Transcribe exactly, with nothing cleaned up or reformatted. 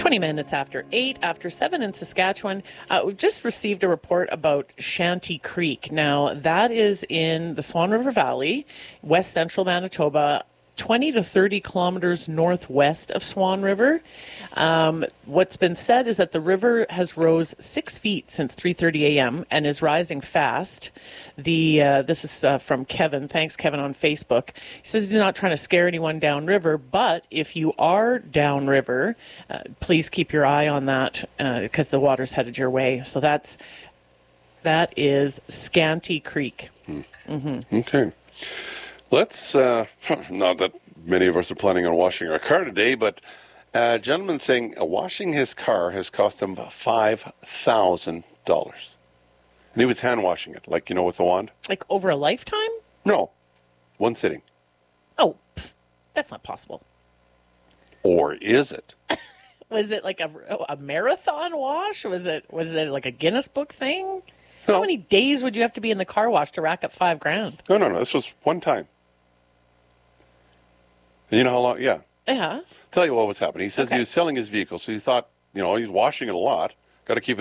twenty minutes after eight, after seven in Saskatchewan. Uh, we've just received a report about Shanty Creek. Now, that is in the Swan River Valley, west central Manitoba, twenty to thirty kilometers northwest of Swan River. Um, what's been said is that the river has rose six feet since three thirty a.m. and is rising fast. The uh, this is uh, from Kevin. Thanks, Kevin, on Facebook. He says he's not trying to scare anyone downriver, but if you are downriver, uh, please keep your eye on that because uh, the water's headed your way. So that's that is Scanty Creek. Hmm. Mm-hmm. Okay. Let's, uh, not that many of us are planning on washing our car today, but a gentleman saying uh, washing his car has cost him five thousand dollars. And he was hand washing it, like, you know, with a wand. Like over a lifetime? No, one sitting. Oh, pff, that's not possible. Or is it? Was it like a, a marathon wash? Was it was it like a Guinness Book thing? No. How many days would you have to be in the car wash to rack up five grand? No, no, no. This was one time. And you know how long? Yeah. Yeah. Tell you what was happening. He says Okay. he was selling his vehicle, so he thought, you know, he's washing it a lot. Got to keep it